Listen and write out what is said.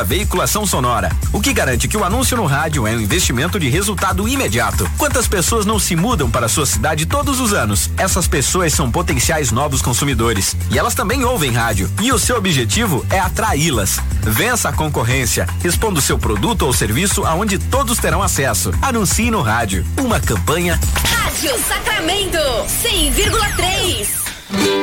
veiculação sonora, o que garante que o anúncio no rádio é um investimento de resultado imediato. Quantas pessoas não se mudam para a sua cidade todos os anos? Essas pessoas são potenciais novos consumidores e elas também ouvem rádio. E o seu objetivo é atraí-las. Vença a concorrência, expondo o seu produto ou serviço aonde todos terão acesso. Anuncie no rádio. Uma campanha Rádio Sacramento 100,3.